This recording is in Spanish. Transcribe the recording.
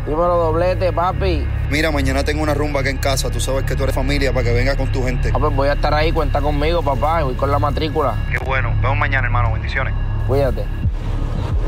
Dímelo, Doblete, papi. Mira, mañana tengo una rumba acá en casa. Tú sabes que tú eres familia para que vengas con tu gente. Pues voy a estar ahí, cuenta conmigo, papá. Voy con la matrícula. Qué bueno. Vemos mañana, hermano. Bendiciones. Cuídate.